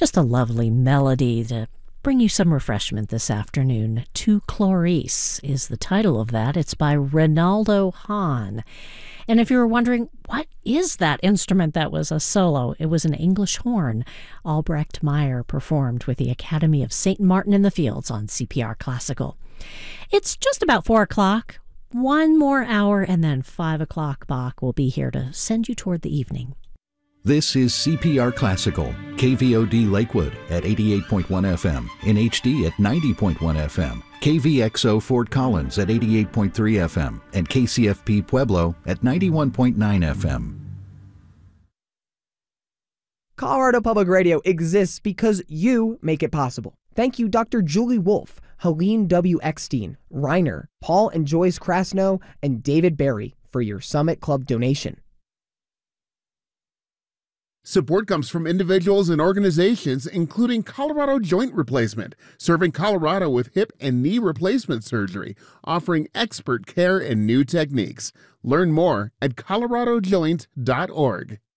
Just a lovely melody to bring you some refreshment this afternoon. Tu Chloris is the title of that. It's by Ronaldo Hahn. And if you were wondering, what is that instrument that was a solo? It was an English horn. Albrecht Meyer performed with the Academy of St. Martin in the Fields on CPR Classical. It's just about 4 o'clock. One more hour, and then 5 o'clock Bach will be here to send you toward the evening. This is CPR Classical, KVOD Lakewood at 88.1 FM, in HD at 90.1 FM, KVXO Fort Collins at 88.3 FM, and KCFP Pueblo at 91.9 FM. Colorado Public Radio exists because you make it possible. Thank you, Dr. Julie Wolf, Helene W. Eckstein, Reiner, Paul and Joyce Krasno, and David Barry for your Summit Club donation. Support comes from individuals and organizations, including Colorado Joint Replacement, serving Colorado with hip and knee replacement surgery, offering expert care and new techniques. Learn more at coloradojoint.org.